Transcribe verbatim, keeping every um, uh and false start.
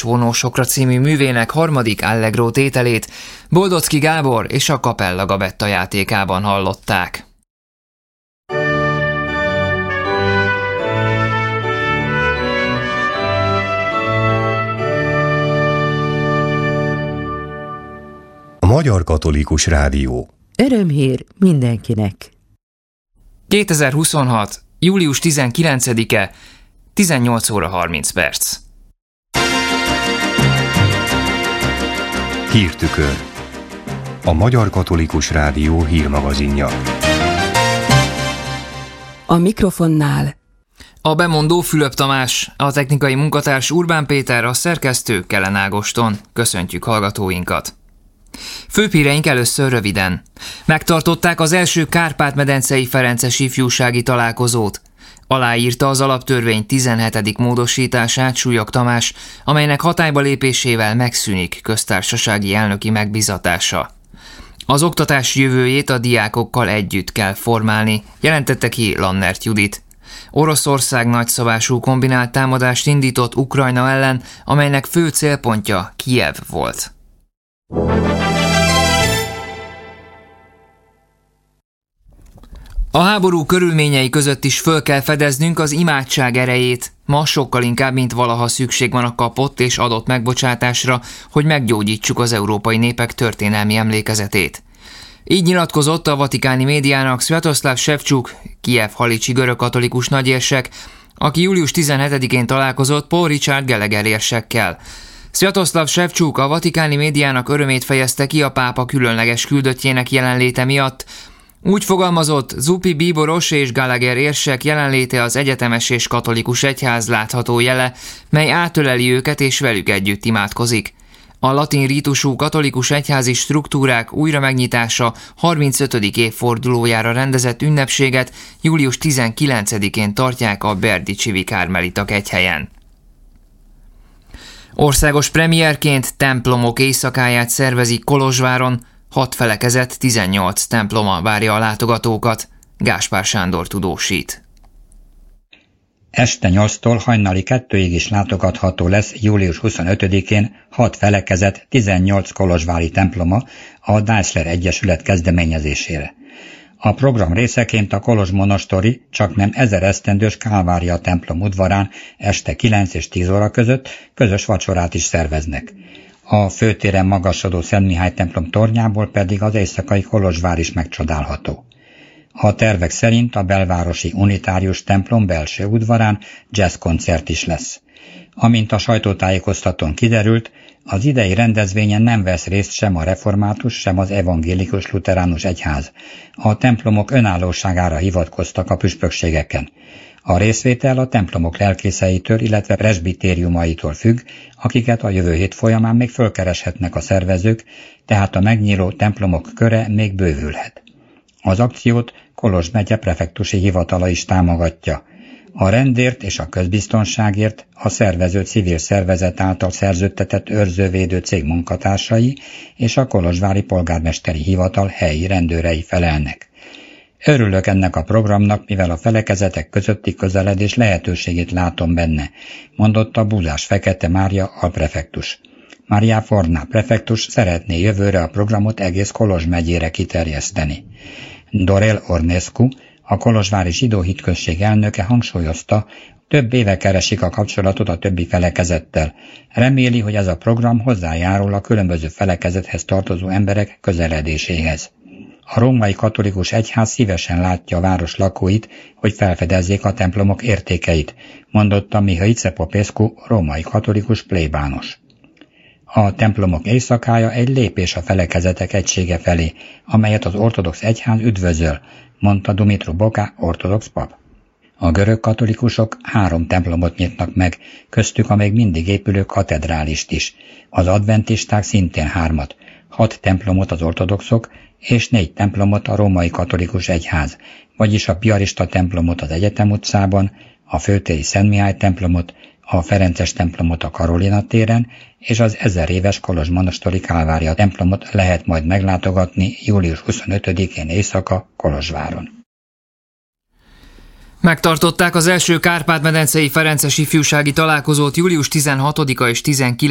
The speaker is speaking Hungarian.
Vonósokra című művének harmadik Allegro tételét Boldocki Gábor és a Kapella Gabetta játékában hallották. A Magyar Katolikus Rádió. Örömhír mindenkinek. kétezer-huszonhat. július tizenkilencedike, tizennyolc óra harminc perc. Hírtükör. A Magyar Katolikus Rádió hírmagazinja. A mikrofonnál A bemondó Fülöp Tamás, a technikai munkatárs Urbán Péter, a szerkesztő Kellen Ágoston. Köszöntjük hallgatóinkat! Főhíreink először röviden. Megtartották az első Kárpát-medencei ferences ifjúsági találkozót. Aláírta az alaptörvény tizenhetedik módosítását Súlyog Tamás, amelynek hatályba lépésével megszűnik köztársasági elnöki megbízatása. Az oktatás jövőjét a diákokkal együtt kell formálni, jelentette ki Lannert Judit. Oroszország nagyszabású kombinált támadást indított Ukrajna ellen, amelynek fő célpontja Kijev volt. A háború körülményei között is föl kell fedeznünk az imádság erejét. Ma sokkal inkább, mint valaha szükség van a kapott és adott megbocsátásra, hogy meggyógyítsuk az európai népek történelmi emlékezetét. Így nyilatkozott a vatikáni médiának Sviatoslav Ševčuk, Kijev-halicsi görögkatolikus nagyérsek, aki július tizenhetedikén találkozott Paul Richard Gallagher érsekkel. Sviatoslav Ševčuk a vatikáni médiának örömét fejezte ki a pápa különleges küldöttjének jelenléte miatt. Úgy fogalmazott, Zupi bíboros és Gallagher érsek jelenléte az egyetemes és katolikus egyház látható jele, mely átöleli őket és velük együtt imádkozik. A latin rítusú katolikus egyházi struktúrák újra megnyitása harmincötödik évfordulójára rendezett ünnepséget július tizenkilencedikén tartják a berdicsi vikármelitak egyhelyen. Országos premierként templomok éjszakáját szervezik Kolozsváron, hat felekezet, tizennyolc temploma várja a látogatókat. Gáspár Sándor tudósít. Este nyolctól hajnali kettőig is látogatható lesz július huszonötödikén hat felekezet, tizennyolc kolozsvári temploma a Daisler Egyesület kezdeményezésére. A program részeként a kolozsmonostori csaknem ezer esztendős Kálvária templom udvarán este kilenc és tíz óra között közös vacsorát is szerveznek. A főtéren magasodó Szent Mihály templom tornyából pedig az éjszakai Kolozsvár is megcsodálható. A tervek szerint a belvárosi unitárius templom belső udvarán jazzkoncert is lesz. Amint a sajtótájékoztatón kiderült, az idei rendezvényen nem vesz részt sem a református, sem az evangélikus luteránus egyház. A templomok önállóságára hivatkoztak a püspökségeken. A részvétel a templomok lelkészeitől, illetve presbitériumaitól függ, akiket a jövő hét folyamán még fölkereshetnek a szervezők, tehát a megnyíló templomok köre még bővülhet. Az akciót Kolozs megye prefektusi hivatala is támogatja. A rendért és a közbiztonságért a szervező civil szervezet által szerződtetett őrzővédő cég munkatársai és a kolozsvári polgármesteri hivatal helyi rendőrei felelnek. Örülök ennek a programnak, mivel a felekezetek közötti közeledés lehetőségét látom benne, mondotta Búzás Fekete Mária alprefektus. Mária Forná prefektus szeretné jövőre a programot egész Kolozs megyére kiterjeszteni. Dorel Ornescu, a kolozsvári zsidó hitközség elnöke hangsúlyozta, több éve keresik a kapcsolatot a többi felekezettel. Reméli, hogy ez a program hozzájárul a különböző felekezethez tartozó emberek közeledéséhez. A római katolikus egyház szívesen látja a város lakóit, hogy felfedezzék a templomok értékeit, mondotta Mihaice Popescu, római katolikus plébános. A templomok éjszakája egy lépés a felekezetek egysége felé, amelyet az ortodox egyház üdvözöl, mondta Dumitru Boka, ortodox pap. A görög katolikusok három templomot nyitnak meg, köztük a még mindig épülő katedrálist is. Az adventisták szintén hármat, hat templomot az ortodoxok, és négy templomot a római katolikus egyház, vagyis a piarista templomot az Egyetem utcában, a főtéri Szent Mihály templomot, a Ferences templomot a Karolina téren, és az ezer éves Kolozs monastori Kálvária templomot lehet majd meglátogatni július huszonötödikén éjszaka Kolozsváron. Megtartották az első Kárpát-medencei ferences ifjúsági találkozót július tizenhatodika és tizenkilencedike